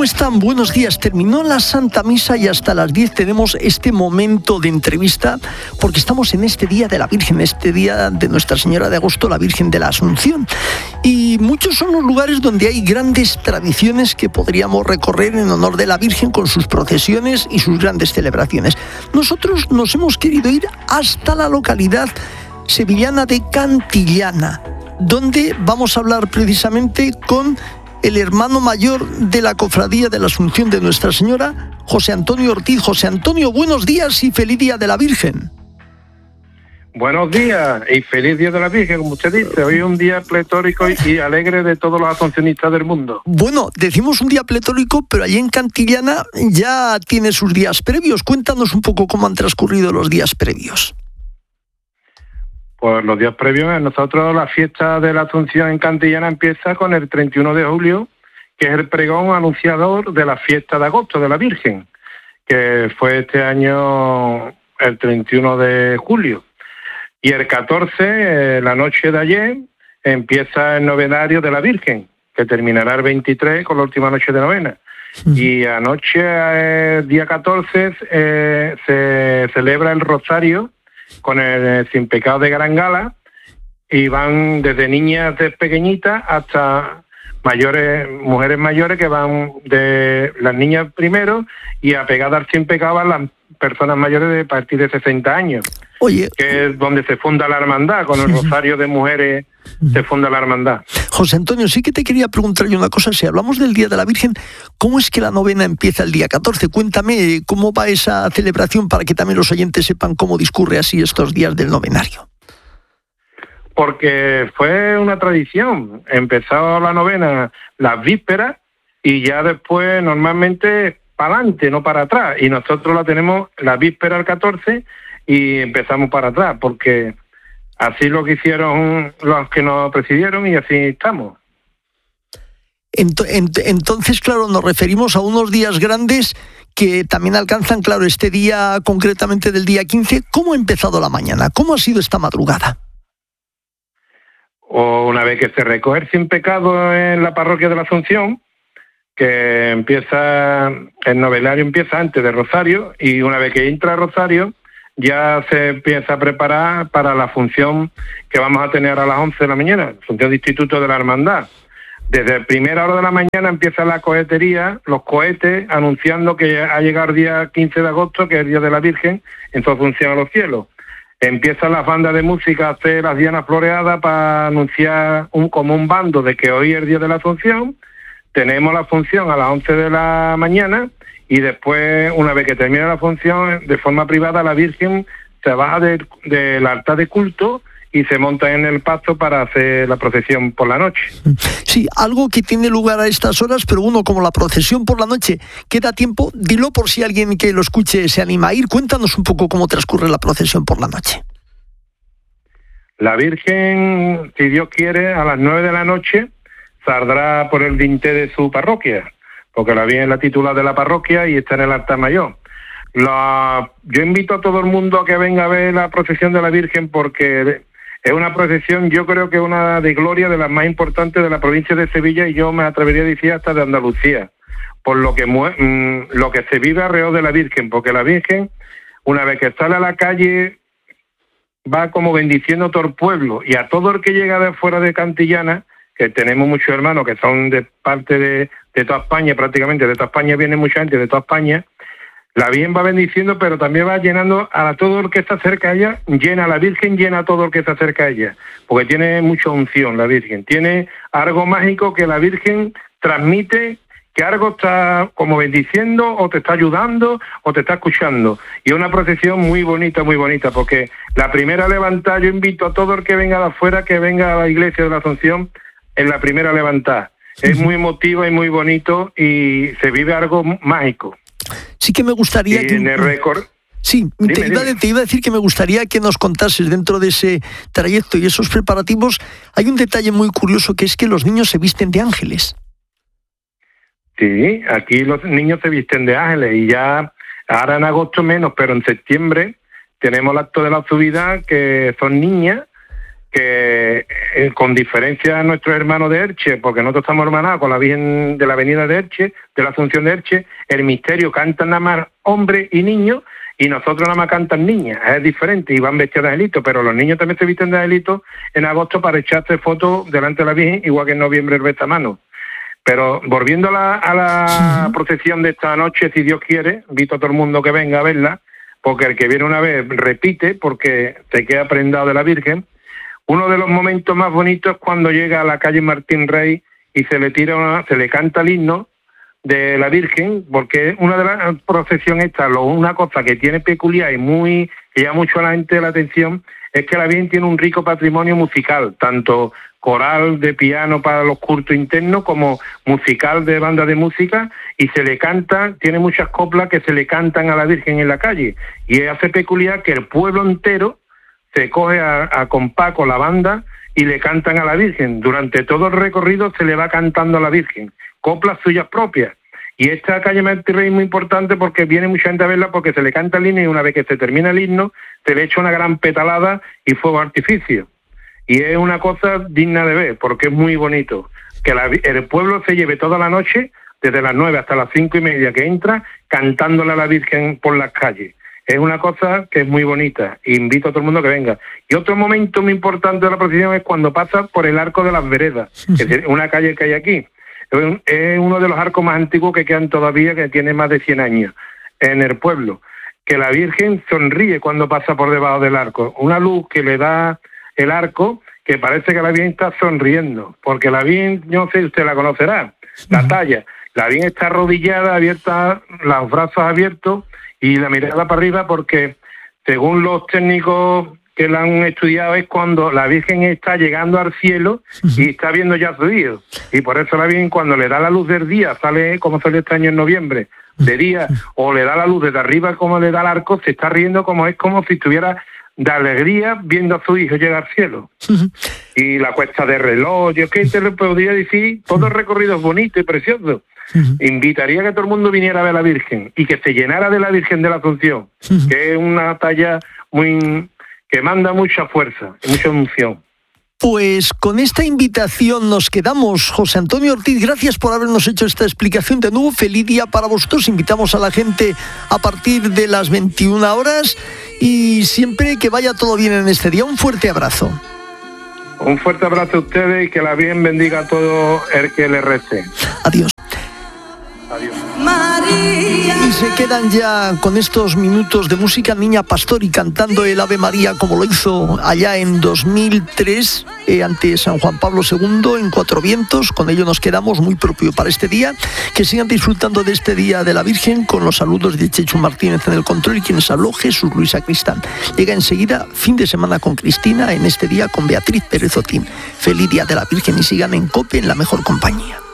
están? Buenos días. Terminó la Santa Misa y hasta las 10 tenemos este momento de entrevista porque estamos en este Día de la Virgen, este Día de Nuestra Señora de Agosto, la Virgen de la Asunción. Y muchos son los lugares donde hay grandes tradiciones que podríamos recorrer en honor de la Virgen con sus procesiones y sus grandes celebraciones. Nosotros nos hemos querido ir hasta la localidad sevillana de Cantillana, donde vamos a hablar precisamente con el hermano mayor de la Cofradía de la Asunción de Nuestra Señora, José Antonio Ortiz. José Antonio, buenos días y feliz Día de la Virgen. Buenos días y feliz Día de la Virgen, como usted dice. Hoy es un día pletórico y alegre de todos los asuncionistas del mundo. Bueno, decimos un día pletórico, pero allí en Cantillana ya tiene sus días previos. Cuéntanos un poco cómo han transcurrido los días previos. Pues los días previos, nosotros la fiesta de la Asunción en Cantillana empieza con el 31 de julio, que es el pregón anunciador de la fiesta de agosto de la Virgen, que fue este año el 31 de julio. Y el 14, la noche de ayer, empieza el novenario de la Virgen, que terminará el 23 con la última noche de novena. Y anoche, día 14, se celebra el rosario con el Sin Pecado de Gran Gala, y van desde niñas de pequeñitas hasta mayores, mujeres mayores, que van de las niñas primero y apegadas al Sin Pecado van las personas mayores de partir de 60 años. Oye, que es donde se funda la hermandad, con el rosario de mujeres se funda la hermandad. José Antonio, sí que te quería preguntar yo una cosa. Si hablamos del Día de la Virgen, ¿cómo es que la novena empieza el día 14? Cuéntame cómo va esa celebración para que también los oyentes sepan cómo discurre así estos días del novenario. Porque fue una tradición. Empezó la novena las vísperas y ya después normalmente para adelante, no para atrás. Y nosotros la tenemos la víspera al 14 y empezamos para atrás, porque así lo que hicieron los que nos presidieron y así estamos. Entonces, claro, nos referimos a unos días grandes que también alcanzan, claro, este día concretamente del día 15. ¿Cómo ha empezado la mañana? ¿Cómo ha sido esta madrugada? O una vez que se recoge el Sin Pecado en la parroquia de la Asunción, que empieza, el novenario empieza antes de Rosario, y una vez que entra Rosario, ya se empieza a preparar para la función que vamos a tener a las 11 de la mañana, función de Instituto de la Hermandad. Desde primera hora de la mañana empieza la cohetería, los cohetes, anunciando que ha llegado el día 15 de agosto, que es el Día de la Virgen, en su Asunción a los cielos. Empiezan las bandas de música a hacer las dianas floreadas para anunciar como un bando de que hoy es el Día de la Asunción. Tenemos la función a las 11 de la mañana, y después, una vez que termina la función, de forma privada, la Virgen se baja del altar de culto y se monta en el pasto para hacer la procesión por la noche. Sí, algo que tiene lugar a estas horas, pero uno, como la procesión por la noche, queda tiempo. Dilo por si alguien que lo escuche se anima a ir. Cuéntanos un poco cómo transcurre la procesión por la noche. La Virgen, si Dios quiere, a las 9 de la noche saldrá por el dintel de su parroquia, porque la Virgen es la titular de la parroquia y está en el altar mayor. Yo invito a todo el mundo a que venga a ver la procesión de la Virgen, porque es una procesión, yo creo que una de gloria, de las más importantes de la provincia de Sevilla, y yo me atrevería a decir hasta de Andalucía, por lo que se vive alrededor de la Virgen, porque la Virgen, una vez que sale a la calle, va como bendiciendo a todo el pueblo, y a todo el que llega de fuera de Cantillana, que tenemos muchos hermanos que son de parte de toda España, prácticamente de toda España viene mucha gente de toda España. La Virgen va bendiciendo, pero también va llenando a todo el que está cerca de ella, la Virgen llena a todo el que está cerca de ella, porque tiene mucha unción la Virgen, tiene algo mágico que la Virgen transmite, que algo está como bendiciendo, o te está ayudando, o te está escuchando. Y es una procesión muy bonita, porque la primera levantada, yo invito a todo el que venga de afuera, que venga a la iglesia de la Asunción en la primera levantada. Es muy emotiva y muy bonito, y se vive algo mágico. Sí que me gustaría que... En el récord... Sí, te iba a decir que me gustaría que nos contases, dentro de ese trayecto y esos preparativos, hay un detalle muy curioso, que es que los niños se visten de ángeles. Sí, aquí los niños se visten de ángeles, y ya ahora en agosto menos, pero en septiembre tenemos el acto de la subida, que son niñas, que con diferencia a nuestros hermanos de Elche, porque nosotros estamos hermanados con la Virgen de la Avenida de Elche, de la Asunción de Elche, el misterio cantan nada más hombres y niños, y nosotros nada más cantan niñas. Es diferente, y van vestidas de angelito, pero los niños también se visten de angelito en agosto para echarse fotos delante de la Virgen, igual que en noviembre el bestamano. Pero volviendo a la procesión de esta noche, si Dios quiere, invito a todo el mundo que venga a verla, porque el que viene una vez repite, porque se queda prendado de la Virgen. Uno de los momentos más bonitos es cuando llega a la calle Martín Rey y se le canta el himno de la Virgen, porque una de las procesiones una cosa que tiene peculiar y que llama mucho a la gente la atención, es que la Virgen tiene un rico patrimonio musical, tanto coral de piano para los cultos internos como musical de banda de música, y se le canta, tiene muchas coplas que se le cantan a la Virgen en la calle, y hace peculiar que el pueblo entero se coge a compás con la banda y le cantan a la Virgen. Durante todo el recorrido se le va cantando a la Virgen, coplas suyas propias. Y esta calle Martín Rey es muy importante porque viene mucha gente a verla, porque se le canta el himno y una vez que se termina el himno se le echa una gran petalada y fuego artificio. Y es una cosa digna de ver, porque es muy bonito. Que el pueblo se lleve toda la noche, desde las 9 hasta las 5:30 que entra, cantándole a la Virgen por las calles. Es una cosa que es muy bonita. Invito a todo el mundo que venga. Y otro momento muy importante de la procesión es cuando pasa por el Arco de las Veredas, que es una calle que hay aquí. Es uno de los arcos más antiguos que quedan todavía, que tiene más de 100 años en el pueblo. Que la Virgen sonríe cuando pasa por debajo del arco. Una luz que le da el arco, que parece que la Virgen está sonriendo, porque la Virgen, yo no sé si usted la conocerá, la talla. La Virgen está arrodillada, abierta, los brazos abiertos y la mirada para arriba, porque según los técnicos que la han estudiado es cuando la Virgen está llegando al cielo y está viendo ya su Dios. Y por eso la Virgen, cuando le da la luz del día, sale como salió este año en noviembre, de día, o le da la luz desde arriba como le da el arco, se está riendo como si estuviera de alegría viendo a su hijo llegar al cielo. Y la cuesta de reloj, yo que te lo podría decir, todo el recorrido es bonito y precioso. Invitaría a que todo el mundo viniera a ver a la Virgen y que se llenara de la Virgen de la Asunción, que es una talla que manda mucha fuerza, mucha emoción. Pues con esta invitación nos quedamos. José Antonio Ortiz, gracias por habernos hecho esta explicación. De nuevo, feliz día para vosotros. Invitamos a la gente a partir de las 21 horas y siempre que vaya todo bien en este día. Un fuerte abrazo. Un fuerte abrazo a ustedes y que la Virgen bendiga a todo el que le rece. Adiós. Adiós. Y se quedan ya con estos minutos de música Niña Pastori cantando el Ave María como lo hizo allá en 2003 ante San Juan Pablo II en Cuatro Vientos. Con ello nos quedamos, muy propio para este día. Que sigan disfrutando de este Día de la Virgen con los saludos de Chechu Martínez en el control y quienes habló Jesús Luis Sacristán. Llega enseguida Fin de Semana con Cristina, en este día con Beatriz Pérez Otín. Feliz Día de la Virgen y sigan en COPE en la mejor compañía.